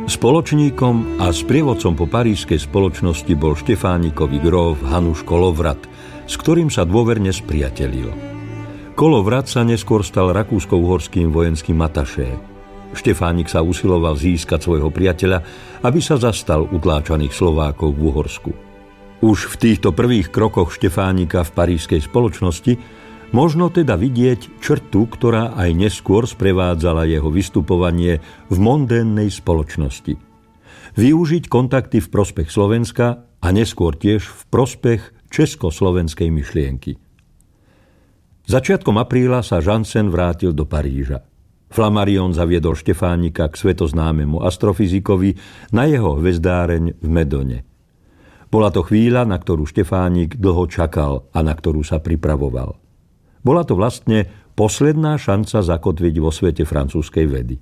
Spoločníkom a sprievodcom po parížskej spoločnosti bol Štefánikový gróf Hanuš Kolovrat, s ktorým sa dôverne spriatelil. Kolovrat sa neskôr stal rakúsko-uhorským vojenským atašé. Štefánik sa usiloval získať svojho priateľa, aby sa zastal utláčaných Slovákov v Uhorsku. Už v týchto prvých krokoch Štefánika v parížskej spoločnosti možno teda vidieť črtu, ktorá aj neskôr sprevádzala jeho vystupovanie v mondénnej spoločnosti. Využiť kontakty v prospech Slovenska a neskôr tiež v prospech československej myšlienky. Začiatkom apríla sa Janssen vrátil do Paríža. Flammarion zaviedol Štefánika k svetoznámemu astrofyzikovi na jeho hvezdáreň v Medone. Bola to chvíľa, na ktorú Štefánik dlho čakal a na ktorú sa pripravoval. Bola to vlastne posledná šanca zakotviť vo svete francúzskej vedy.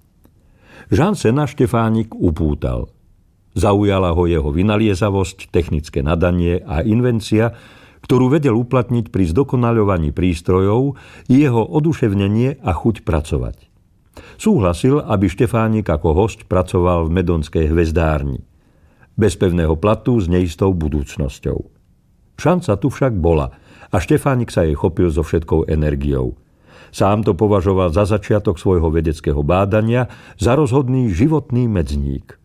Janssena Štefánik upútal. Zaujala ho jeho vynaliezavosť, technické nadanie a invencia, ktorú vedel uplatniť pri zdokonaľovaní prístrojov, i jeho oduševnenie a chuť pracovať. Súhlasil, aby Štefánik ako hosť pracoval v medonskej hvezdárni. Bez pevného platu s neistou budúcnosťou. Šanca tu však bola a Štefánik sa jej chopil so všetkou energiou. Sám to považoval za začiatok svojho vedeckého bádania, za rozhodný životný medzník.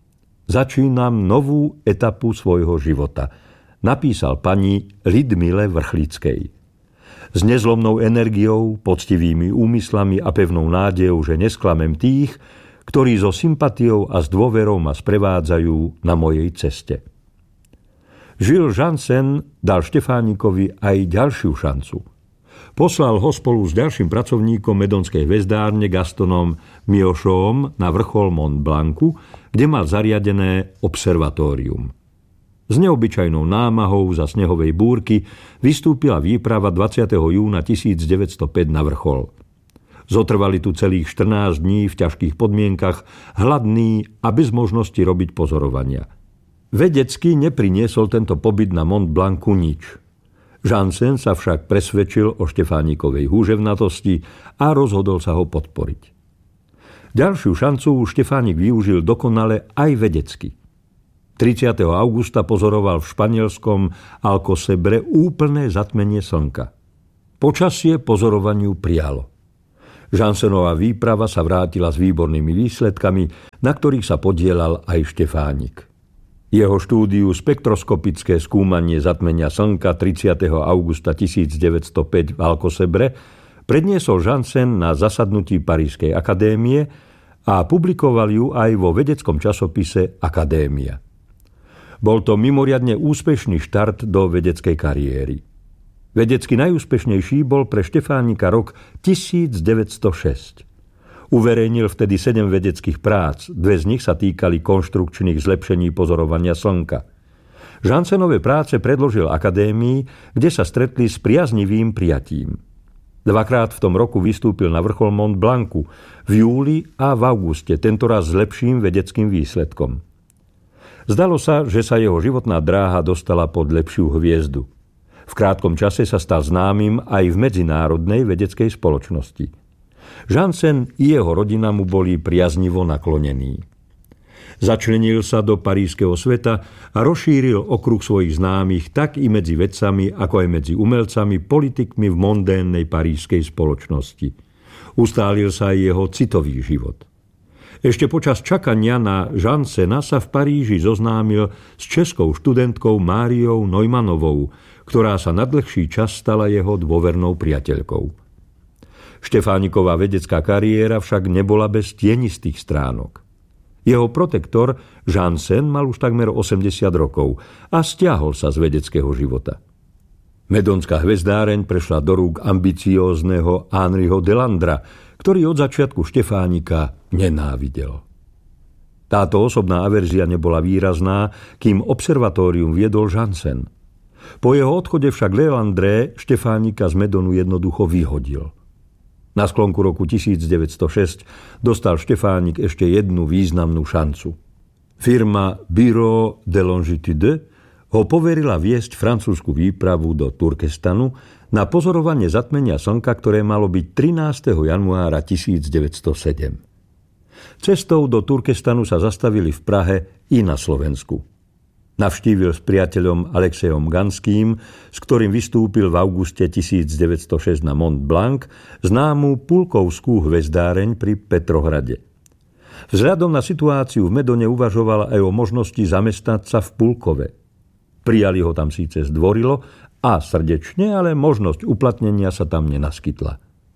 Začínam novú etapu svojho života, napísal pani Lidmile Vrchlickej. S nezlomnou energiou, poctivými úmyslami a pevnou nádejou, že nesklamem tých, ktorí so sympatiou a s dôverou ma sprevádzajú na mojej ceste. Jules Janssen dal Štefánikovi aj ďalšiu šancu. Poslal ho spolu s ďalším pracovníkom medonskej hvezdárne Gastonom Miochom na vrchol Mont Blancu, kde mal zariadené observatórium. S neobyčajnou námahou za snehovej búrky vystúpila výprava 20. júna 1905 na vrchol. Zotrvali tu celých 14 dní v ťažkých podmienkach, hladní a bez možnosti robiť pozorovania. Vedecky nepriniesol tento pobyt na Mont Blancu nič. Janssen sa však presvedčil o Štefánikovej húževnatosti a rozhodol sa ho podporiť. Ďalšiu šancu Štefánik využil dokonale aj vedecky. 30. augusta pozoroval v španielskom Alcocebre úplné zatmenie slnka. Počasie pozorovaniu prijalo. Janssenová výprava sa vrátila s výbornými výsledkami, na ktorých sa podieľal aj Štefánik. Jeho štúdiu spektroskopické skúmanie zatmenia slnka 30. augusta 1905 v Alcocebre predniesol Janssen na zasadnutí Parížskej akadémie a publikoval ju aj vo vedeckom časopise Akadémia. Bol to mimoriadne úspešný štart do vedeckej kariéry. Vedecky najúspešnejší bol pre Štefánika rok 1906. Uverejnil vtedy 7 vedeckých prác, 2 z nich sa týkali konštrukčných zlepšení pozorovania slnka. Janssenove práce predložil akadémii, kde sa stretli s priaznivým prijatím. Dvakrát v tom roku vystúpil na vrchol Mont Blancu, v júli a v auguste, tentoraz s lepším vedeckým výsledkom. Zdalo sa, že sa jeho životná dráha dostala pod lepšiu hviezdu. V krátkom čase sa stal známym aj v medzinárodnej vedeckej spoločnosti. Janssen i jeho rodina mu boli priaznivo naklonení. Začlenil sa do parížskeho sveta a rozšíril okruh svojich známych tak i medzi vedcami, ako aj medzi umelcami, politikmi v mondénnej parížskej spoločnosti. Ustálil sa aj jeho citový život. Ešte počas čakania na Janssena sa v Paríži zoznámil s českou študentkou Máriou Neumannovou, ktorá sa na dlhší čas stala jeho dôvernou priateľkou. Štefániková vedecká kariéra však nebola bez tienistých stránok. Jeho protektor Janssen mal už takmer 80 rokov a stiahol sa z vedeckého života. Medonská hvezdáreň prešla do rúk ambiciózneho Henriho Delandra, ktorý od začiatku Štefánika nenávidel. Táto osobná averzia nebola výrazná, kým observatórium viedol Janssen. Po jeho odchode však Delandre Štefánika z Medonu jednoducho vyhodil. Na sklonku roku 1906 dostal Štefánik ešte jednu významnú šancu. Firma Bureau de Longitude ho poverila viesť francúzsku výpravu do Turkestanu na pozorovanie zatmenia slnka, ktoré malo byť 13. januára 1907. Cestou do Turkestanu sa zastavili v Prahe i na Slovensku. Navštívil s priateľom Alexejom Ganským, s ktorým vystúpil v auguste 1906 na Mont Blanc, známu pulkovskú hvezdáreň pri Petrohrade. Vzhľadom na situáciu v Medone uvažoval aj o možnosti zamestnať sa v Pulkove. Prijali ho tam síce zdvorilo a srdečne, ale možnosť uplatnenia sa tam nenaskytla.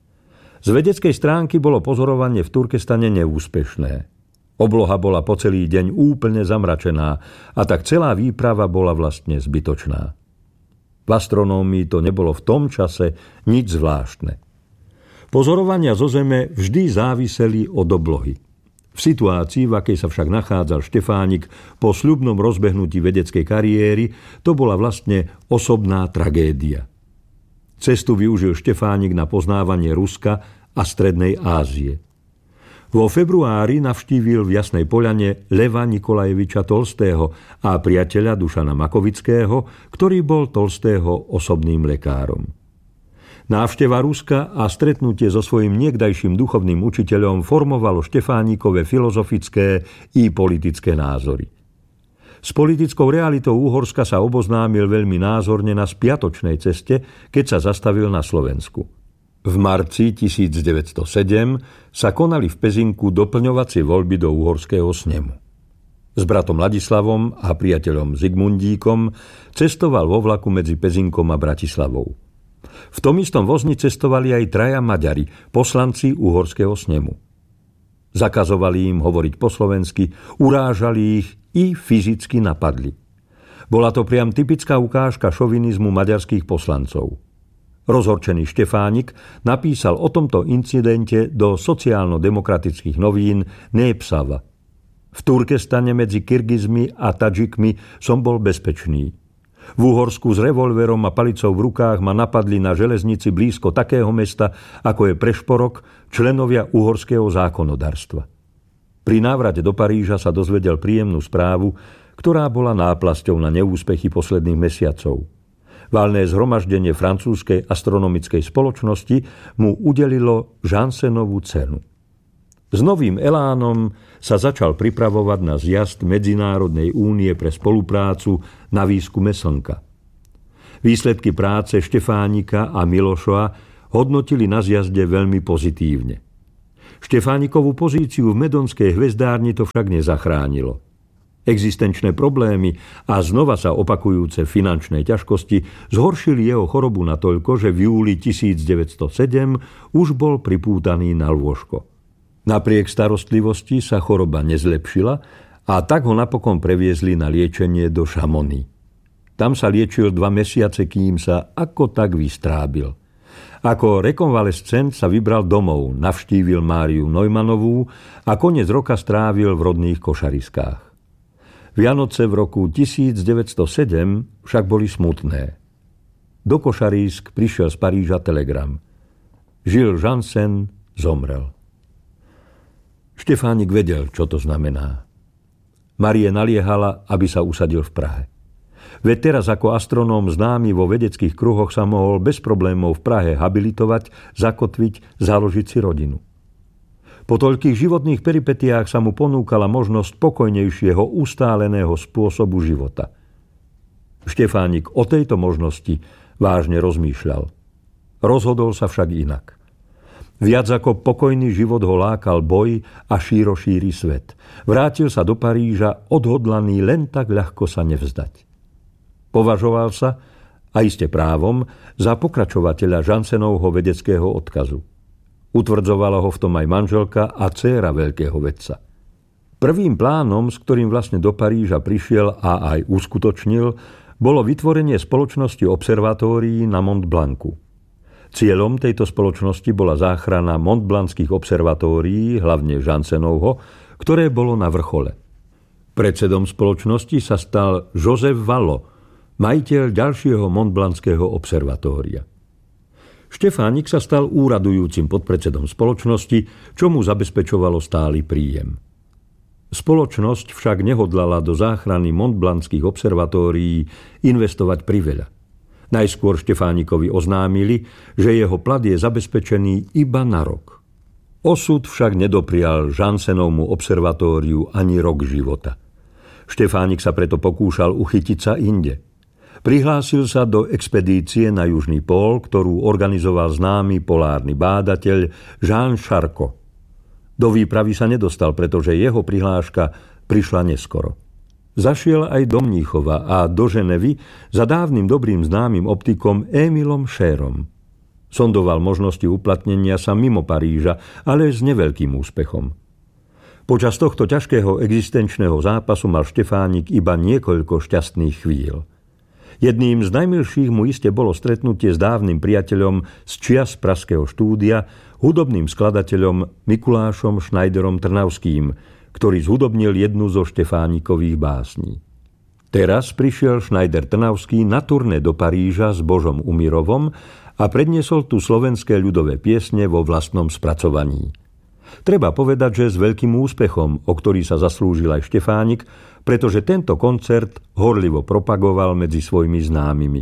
Z vedeckej stránky bolo pozorovanie v Turkestane neúspešné. Obloha bola po celý deň úplne zamračená a tak celá výprava bola vlastne zbytočná. V astronómii to nebolo v tom čase nič zvláštne. Pozorovania zo Zeme vždy záviseli od oblohy. V situácii, v akej sa však nachádzal Štefánik po sľubnom rozbehnutí vedeckej kariéry, to bola vlastne osobná tragédia. Cestu využil Štefánik na poznávanie Ruska a Strednej Ázie. Vo februári navštívil v Jasnej Poľane Leva Nikolajeviča Tolstého a priateľa Dušana Makovického, ktorý bol Tolstého osobným lekárom. Návšteva Ruska a stretnutie so svojím niekdajším duchovným učiteľom formovalo Štefánikove filozofické i politické názory. S politickou realitou Uhorska sa oboznámil veľmi názorne na spiatočnej ceste, keď sa zastavil na Slovensku. V marci 1907 sa konali v Pezinku doplňovacie voľby do Uhorského snemu. S bratom Ladislavom a priateľom Zigmundíkom cestoval vo vlaku medzi Pezinkom a Bratislavou. V tom istom vozni cestovali aj traja Maďari, poslanci Uhorského snemu. Zakazovali im hovoriť po slovensky, urážali ich i fyzicky napadli. Bola to priam typická ukážka šovinizmu maďarských poslancov. Rozhorčený Štefánik napísal o tomto incidente do sociálno-demokratických novín Népszava. V Turkestane medzi Kyrgyzmi a Tadžikmi som bol bezpečný. V Uhorsku s revolverom a palicou v rukách ma napadli na železnici blízko takého mesta, ako je Prešporok, členovia uhorského zákonodarstva. Pri návrate do Paríža sa dozvedel príjemnú správu, ktorá bola náplasťou na neúspechy posledných mesiacov. Valné zhromaždenie francúzskej astronomickej spoločnosti mu udelilo Jansenovú cenu. S novým elánom sa začal pripravovať na zjazd Medzinárodnej únie pre spoluprácu na výskume Slnka. Výsledky práce Štefánika a Milošova hodnotili na zjazde veľmi pozitívne. Štefánikovú pozíciu v medonskej hvezdárni to však nezachránilo. Existenčné problémy a znova sa opakujúce finančné ťažkosti zhoršili jeho chorobu natoľko, že v júli 1907 už bol pripútaný na lôžko. Napriek starostlivosti sa choroba nezlepšila a tak ho napokon previezli na liečenie do Chamonix. Tam sa liečil 2 mesiace, kým sa ako tak vystrábil. Ako rekonvalescent sa vybral domov, navštívil Máriu Neumannovú a koniec roka strávil v rodných Košariskách. Vianoce v roku 1907 však boli smutné. Do Košarísk prišiel z Paríža telegram. Jules Jansen zomrel. Štefánik vedel, čo to znamená. Marie naliehala, aby sa usadil v Prahe. Veď teraz ako astronóm známy vo vedeckých kruhoch sa mohol bez problémov v Prahe habilitovať, zakotviť, založiť si rodinu. Po toľkých životných peripetiách sa mu ponúkala možnosť pokojnejšieho, ustáleného spôsobu života. Štefánik o tejto možnosti vážne rozmýšľal. Rozhodol sa však inak. Viac ako pokojný život ho lákal boj a šírošíry svet. Vrátil sa do Paríža odhodlaný len tak ľahko sa nevzdať. Považoval sa, a iste právom, za pokračovateľa Jansenovho vedeckého odkazu. Utvrdzovala ho v tom aj manželka a dcéra veľkého vedca. Prvým plánom, s ktorým vlastne do Paríža prišiel a aj uskutočnil, bolo vytvorenie spoločnosti observatórií na Mont Blancu. Cieľom tejto spoločnosti bola záchrana montblanckých observatórií, hlavne Jansenovho, ktoré bolo na vrchole. Predsedom spoločnosti sa stal Joseph Vallot, majiteľ ďalšieho montblanckého observatória. Štefánik sa stal úradujúcim podpredsedom spoločnosti, čo mu zabezpečovalo stály príjem. Spoločnosť však nehodlala do záchrany montblanckých observatórií investovať priveľa. Najskôr Štefánikovi oznámili, že jeho plat je zabezpečený iba na rok. Osud však nedoprial Jansenovmu observatóriu ani rok života. Štefánik sa preto pokúšal uchytiť sa inde. Prihlásil sa do expedície na južný pól, ktorú organizoval známy polárny bádateľ Jean Charcot. Do výpravy sa nedostal, pretože jeho prihláška prišla neskoro. Zašiel aj do Mníchova a do Ženevy za dávnym dobrým známym optikom Émilom Chérom. Sondoval možnosti uplatnenia sa mimo Paríža, ale s neveľkým úspechom. Počas tohto ťažkého existenčného zápasu mal Štefánik iba niekoľko šťastných chvíľ. Jedným z najmilších mu iste bolo stretnutie s dávnym priateľom z čias pražského štúdia, hudobným skladateľom Mikulášom Schneiderom Trnavským, ktorý zhudobnil jednu zo Štefánikových básní. Teraz prišiel Schneider Trnavský na turné do Paríža s Božom Umirovom a predniesol tu slovenské ľudové piesne vo vlastnom spracovaní. Treba povedať, že s veľkým úspechom, o ktorý sa zaslúžil aj Štefánik, pretože tento koncert horlivo propagoval medzi svojimi známymi.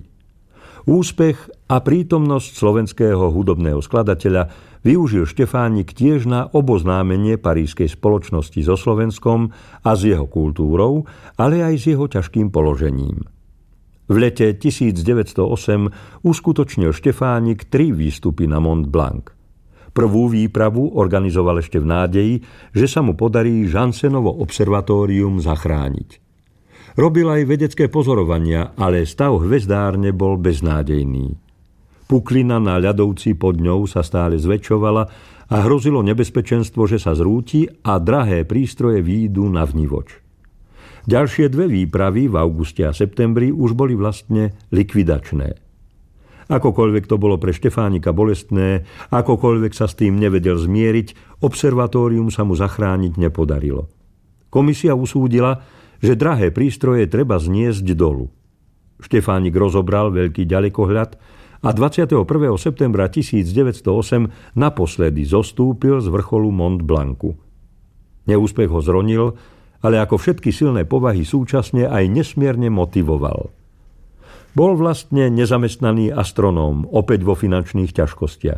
Úspech a prítomnosť slovenského hudobného skladateľa využil Štefánik tiež na oboznámenie parížskej spoločnosti so Slovenskom a s jeho kultúrou, ale aj s jeho ťažkým položením. V lete 1908 uskutočnil Štefánik 3 výstupy na Mont Blanc. Prvú výpravu organizoval ešte v nádeji, že sa mu podarí Jansenovo observatórium zachrániť. Robil aj vedecké pozorovania, ale stav hvezdárne bol beznádejný. Puklina na ľadovci pod ňou sa stále zväčšovala a hrozilo nebezpečenstvo, že sa zrúti a drahé prístroje výjdu na vnivoč. Ďalšie 2 výpravy v auguste a septembri už boli vlastne likvidačné. Akokoľvek to bolo pre Štefánika bolestné, akokoľvek sa s tým nevedel zmieriť, observatórium sa mu zachrániť nepodarilo. Komisia usúdila, že drahé prístroje treba zniesť dolu. Štefánik rozobral veľký ďalekohľad a 21. septembra 1908 naposledy zostúpil z vrcholu Mont Blancu. Neúspech ho zronil, ale ako všetky silné povahy súčasne aj nesmierne motivoval. Bol vlastne nezamestnaný astronóm, opäť vo finančných ťažkostiach.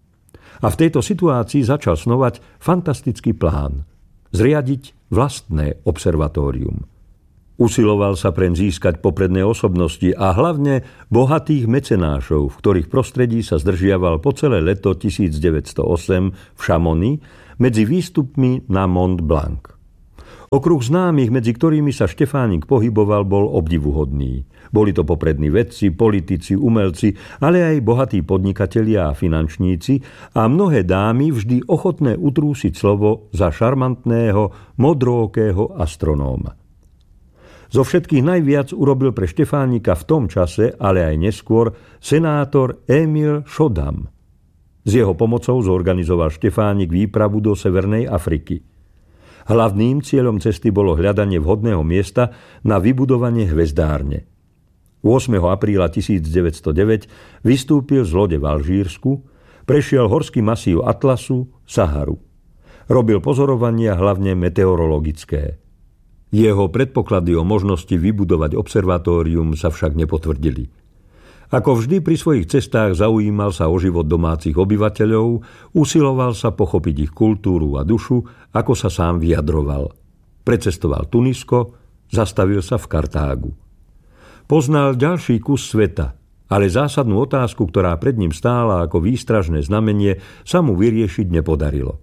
A v tejto situácii začal snovať fantastický plán – zriadiť vlastné observatórium. Usiloval sa preň získať popredné osobnosti a hlavne bohatých mecenášov, v ktorých prostredí sa zdržiaval po celé leto 1908 v Chamonix medzi výstupmi na Mont Blanc. Okruh známych, medzi ktorými sa Štefánik pohyboval, bol obdivuhodný. Boli to poprední vedci, politici, umelci, ale aj bohatí podnikatelia a finančníci a mnohé dámy vždy ochotné utrúsiť slovo za šarmantného, modrookého astronóma. Zo všetkých najviac urobil pre Štefánika v tom čase, ale aj neskôr, senátor Émile Chodam. S jeho pomocou zorganizoval Štefánik výpravu do Severnej Afriky. Hlavným cieľom cesty bolo hľadanie vhodného miesta na vybudovanie hvezdárne. 8. apríla 1909 vystúpil z lode v Alžírsku, prešiel horský masív Atlasu, Saharu. Robil pozorovania hlavne meteorologické. Jeho predpoklady o možnosti vybudovať observatórium sa však nepotvrdili. Ako vždy pri svojich cestách zaujímal sa o život domácich obyvateľov, usiloval sa pochopiť ich kultúru a dušu, ako sa sám vyjadroval. Precestoval Tunisko, zastavil sa v Kartágu. Poznal ďalší kus sveta, ale zásadnú otázku, ktorá pred ním stála ako výstražné znamenie, sa mu vyriešiť nepodarilo.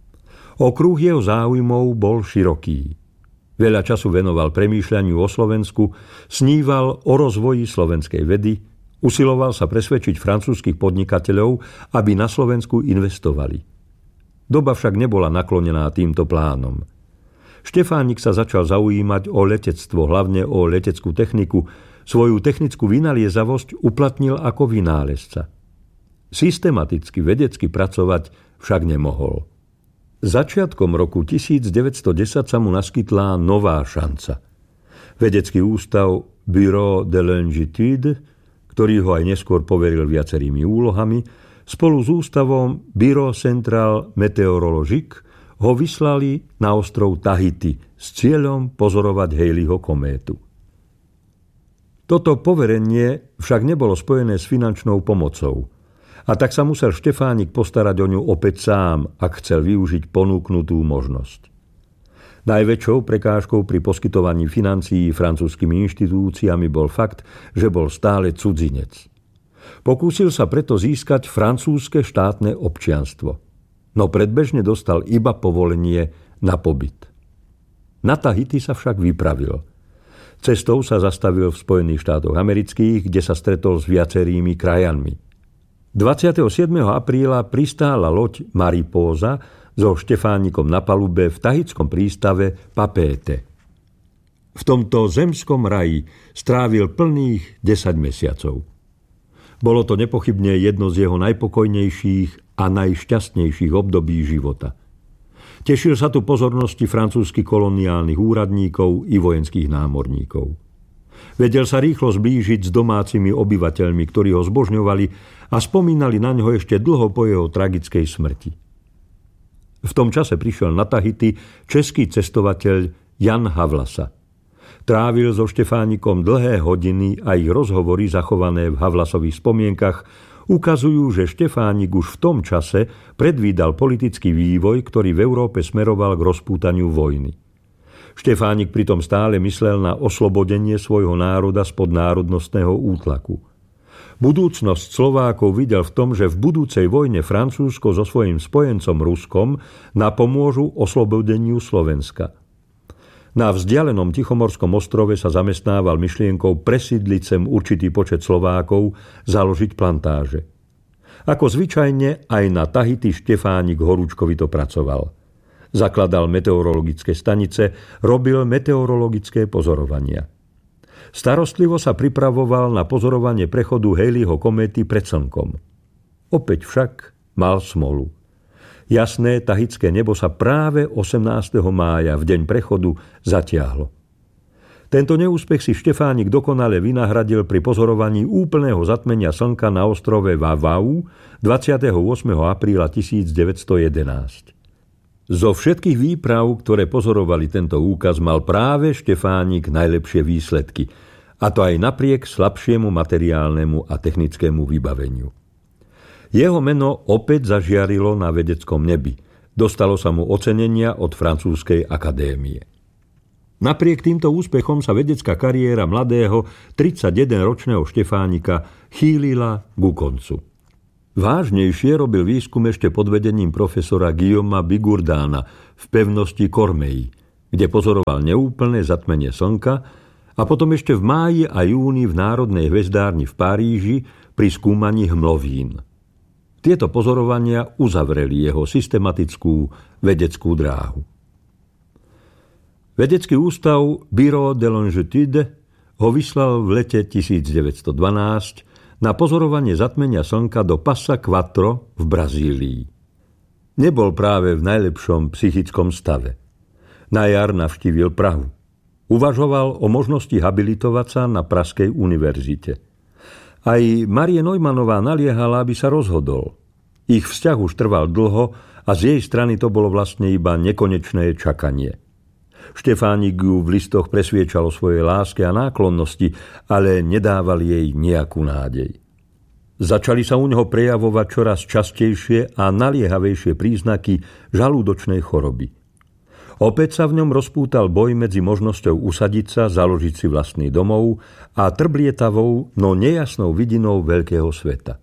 Okruh jeho záujmov bol široký. Veľa času venoval premýšľaniu o Slovensku, sníval o rozvoji slovenskej vedy, usiloval sa presvedčiť francúzskych podnikateľov, aby na Slovensku investovali. Doba však nebola naklonená týmto plánom. Štefánik sa začal zaujímať o letectvo, hlavne o leteckú techniku. Svoju technickú vynaliezavosť uplatnil ako vynálezca. Systematicky vedecky pracovať však nemohol. Začiatkom roku 1910 sa mu naskytla nová šanca. Vedecký ústav Bureau de Longitude, ktorý ho aj neskôr poveril viacerými úlohami, spolu s ústavom Bureau Central Meteorologique ho vyslali na ostrov Tahiti s cieľom pozorovať Halleyho kométu. Toto poverenie však nebolo spojené s finančnou pomocou A tak sa musel Štefánik postarať o ňu opäť sám, ak chcel využiť ponúknutú možnosť. Najväčšou prekážkou pri poskytovaní financií francúzskymi inštitúciami bol fakt, že bol stále cudzinec. Pokúsil sa preto získať francúzske štátne občianstvo, no predbežne dostal iba povolenie na pobyt. Na Tahiti sa však vypravil. Cestou sa zastavil v Spojených štátoch amerických, kde sa stretol s viacerými krajanmi. 27. apríla pristála loď Mariposa so Štefánikom na palube v tahitskom prístave Papeete. V tomto zemskom raji strávil plných 10 mesiacov. Bolo to nepochybne jedno z jeho najpokojnejších a najšťastnejších období života. Tešil sa tu pozornosti francúzskych koloniálnych úradníkov i vojenských námorníkov. Vedel sa rýchlo zblížiť s domácimi obyvateľmi, ktorí ho zbožňovali a spomínali na ňo ešte dlho po jeho tragickej smrti. V tom čase prišiel na Tahiti český cestovateľ Jan Havlasa. Trávil so Štefánikom dlhé hodiny a ich rozhovory zachované v Havlasových spomienkach ukazujú, že Štefánik už v tom čase predvídal politický vývoj, ktorý v Európe smeroval k rozpútaniu vojny. Štefánik pritom stále myslel na oslobodenie svojho národa spod národnostného útlaku. Budúcnosť Slovákov videl v tom, že v budúcej vojne Francúzsko so svojím spojencom Ruskom napomôžu oslobodeniu Slovenska. Na vzdialenom Tichomorskom ostrove sa zamestnával myšlienkou presídliť sem určitý počet Slovákov, založiť plantáže. Ako zvyčajne aj na Tahiti Štefánik horúčkovito pracoval. Zakladal meteorologické stanice, robil meteorologické pozorovania. Starostlivo sa pripravoval na pozorovanie prechodu Halleyho kométy pred Slnkom. Opäť však mal smolu. Jasné tahitské nebo sa práve 18. mája, v deň prechodu, zatiahlo. Tento neúspech si Štefánik dokonale vynahradil pri pozorovaní úplného zatmenia slnka na ostrove Vavau 28. apríla 1911. Zo všetkých výprav, ktoré pozorovali tento úkaz, mal práve Štefánik najlepšie výsledky, a to aj napriek slabšiemu materiálnemu a technickému vybaveniu. Jeho meno opäť zažiarilo na vedeckom nebi. Dostalo sa mu ocenenia od Francúzskej akadémie. Napriek týmto úspechom sa vedecká kariéra mladého 31-ročného Štefánika chýlila ku koncu. Vážnejšie robil výskum ešte pod vedením profesora Guillauma Bigurdána v pevnosti Cormeilles, kde pozoroval neúplné zatmenie slnka, a potom ešte v máji a júni v Národnej hvezdárni v Paríži pri skúmaní hmlovín. Tieto pozorovania uzavreli jeho systematickú vedeckú dráhu. Vedecký ústav Bureau de longitude ho vyslal v lete 1912 na pozorovanie zatmenia slnka do Passa Quattro v Brazílii. Nebol práve v najlepšom psychickom stave. Na jar navštívil Prahu. Uvažoval o možnosti habilitovať sa na Pražskej univerzite. Aj Marie Neumannová naliehala, aby sa rozhodol. Ich vzťah už trval dlho a z jej strany to bolo vlastne iba nekonečné čakanie. Štefánik ju v listoch presviečal o svojej láske a náklonnosti, ale nedával jej nejakú nádej. Začali sa u neho prejavovať čoraz častejšie a naliehavejšie príznaky žalúdočnej choroby. Opäť sa v ňom rozpútal boj medzi možnosťou usadiť sa, založiť si vlastný domov a trblietavou, no nejasnou vidinou veľkého sveta.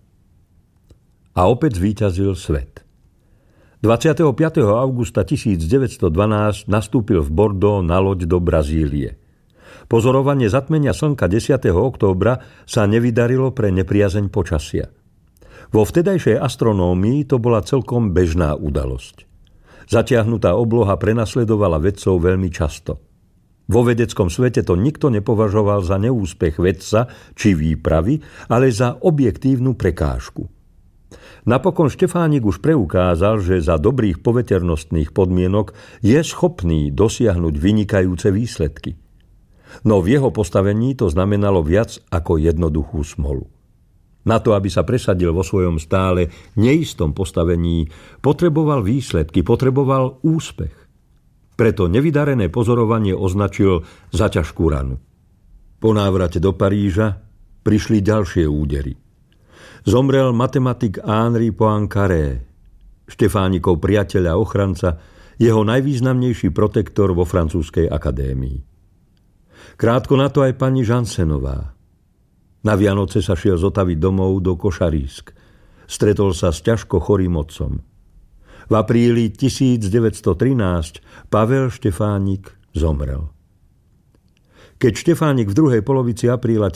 A opäť zvíťazil svet. 25. augusta 1912 nastúpil v Bordeaux na loď do Brazílie. Pozorovanie zatmenia slnka 10. októbra sa nevydarilo pre nepriazeň počasia. Vo vtedajšej astronómii to bola celkom bežná udalosť. Zatiahnutá obloha prenasledovala vedcov veľmi často. Vo vedeckom svete to nikto nepovažoval za neúspech vedca či výpravy, ale za objektívnu prekážku. Napokon Štefánik už preukázal, že za dobrých poveternostných podmienok je schopný dosiahnuť vynikajúce výsledky. No v jeho postavení to znamenalo viac ako jednoduchú smolu. Na to, aby sa presadil vo svojom stále neistom postavení, potreboval výsledky, potreboval úspech. Preto nevydarené pozorovanie označil za ťažkú ranu. Po návrate do Paríža prišli ďalšie údery. Zomrel matematik Henri Poincaré, Štefánikov priateľ a ochranca, jeho najvýznamnejší protektor vo francúzskej akadémii. Krátko na to aj pani Jansenová. Na Vianoce sa šiel z Otavy domov do Košarísk. Stretol sa s ťažko chorým otcom. V apríli 1913 Pavel Štefánik zomrel. Keď Štefánik v druhej polovici apríla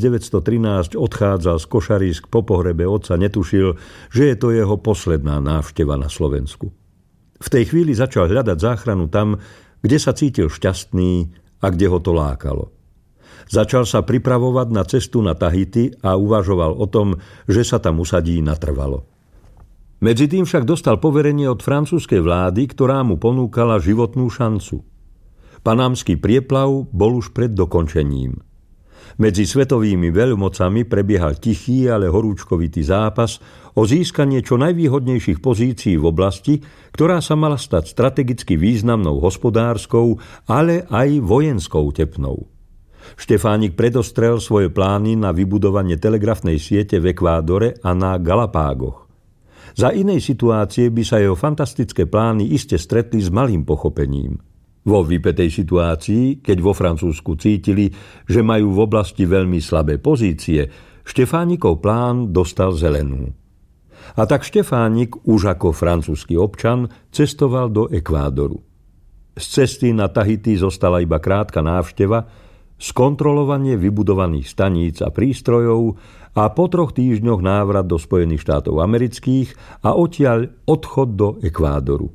1913 odchádzal z Košarísk po pohrebe otca, netušil, že je to jeho posledná návšteva na Slovensku. V tej chvíli začal hľadať záchranu tam, kde sa cítil šťastný a kde ho to lákalo. Začal sa pripravovať na cestu na Tahiti a uvažoval o tom, že sa tam usadí natrvalo. Medzi tým však dostal poverenie od francúzskej vlády, ktorá mu ponúkala životnú šancu. Panámsky prieplav bol už pred dokončením. Medzi svetovými veľmocami prebiehal tichý, ale horúčkovitý zápas o získanie čo najvýhodnejších pozícií v oblasti, ktorá sa mala stať strategicky významnou hospodárskou, ale aj vojenskou tepnou. Štefánik predostrel svoje plány na vybudovanie telegrafnej siete v Ekvádore a na Galapágoch. Za inej situácie by sa jeho fantastické plány iste stretli s malým pochopením. Vo vypätej situácii, keď vo Francúzsku cítili, že majú v oblasti veľmi slabé pozície, Štefánikov plán dostal zelenú. A tak Štefánik, už ako francúzsky občan, cestoval do Ekvádoru. Z cesty na Tahiti zostala iba krátka návšteva, skontrolovanie vybudovaných staníc a prístrojov a po 3 týždňoch návrat do Spojených štátov amerických a odtiaľ odchod do Ekvádoru.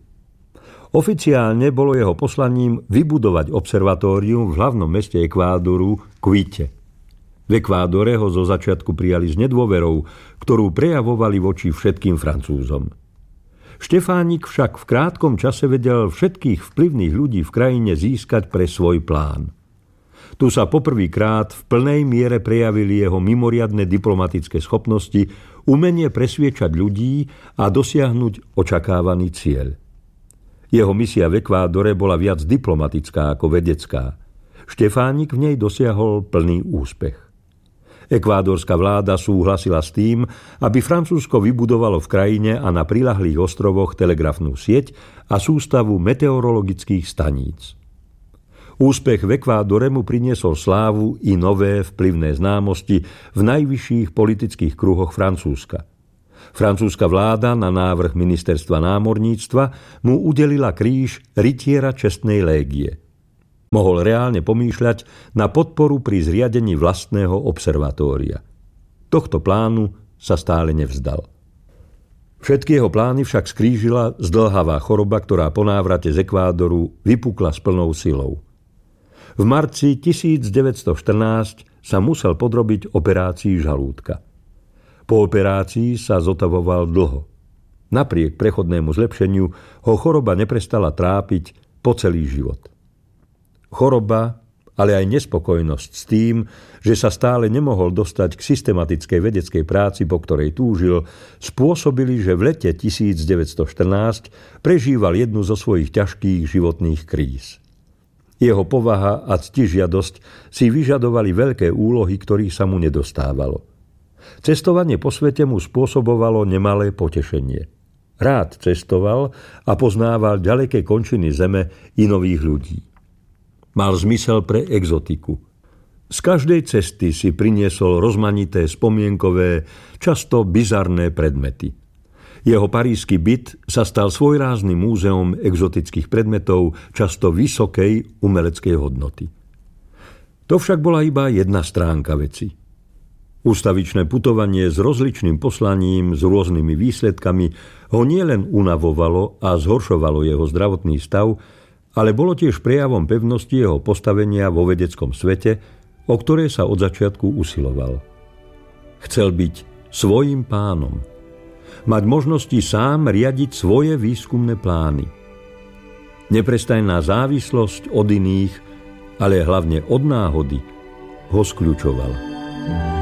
Oficiálne bolo jeho poslaním vybudovať observatórium v hlavnom meste Ekvádoru Quite. V Ekvádore ho zo začiatku prijali s nedôverou, ktorú prejavovali voči všetkým Francúzom. Štefánik však v krátkom čase vedel všetkých vplyvných ľudí v krajine získať pre svoj plán. Tu sa poprvýkrát v plnej miere prejavili jeho mimoriadne diplomatické schopnosti, umenie presviečať ľudí a dosiahnuť očakávaný cieľ. Jeho misia v Ekvádore bola viac diplomatická ako vedecká. Štefánik v nej dosiahol plný úspech. Ekvádorská vláda súhlasila s tým, aby Francúzsko vybudovalo v krajine a na priľahlých ostrovoch telegrafnú sieť a sústavu meteorologických staníc. Úspech v Ekvádore mu priniesol slávu i nové vplyvné známosti v najvyšších politických kruhoch Francúzska. Francúzska vláda na návrh ministerstva námorníctva mu udelila kríž rytiera čestnej légie. Mohol reálne pomýšľať na podporu pri zriadení vlastného observatória. Tohto plánu sa stále nevzdal. Všetky jeho plány však skrížila zdĺhavá choroba, ktorá po návrate z Ekvádoru vypukla s plnou silou. V marci 1914 sa musel podrobiť operácii žalúdka. Po operácii sa zotavoval dlho. Napriek prechodnému zlepšeniu ho choroba neprestala trápiť po celý život. Choroba, ale aj nespokojnosť s tým, že sa stále nemohol dostať k systematickej vedeckej práci, po ktorej túžil, spôsobili, že v lete 1914 prežíval jednu zo svojich ťažkých životných kríz. Jeho povaha a ctižiadosť si vyžadovali veľké úlohy, ktorých sa mu nedostávalo. Cestovanie po svete mu spôsobovalo nemalé potešenie. Rád cestoval a poznával ďaleké končiny zeme i nových ľudí. Mal zmysel pre exotiku. Z každej cesty si priniesol rozmanité spomienkové, často bizarné predmety. Jeho parížsky byt sa stal svojrázným múzeom exotických predmetov, často vysokej umeleckej hodnoty. To však bola iba jedna stránka veci. Ústavičné putovanie s rozličným poslaním, s rôznymi výsledkami ho nielen unavovalo a zhoršovalo jeho zdravotný stav, ale bolo tiež prejavom pevnosti jeho postavenia vo vedeckom svete, o ktoré sa od začiatku usiloval. Chcel byť svojím pánom, mať možnosti sám riadiť svoje výskumné plány. Neprestajná závislosť od iných, ale hlavne od náhody, ho skľučovala.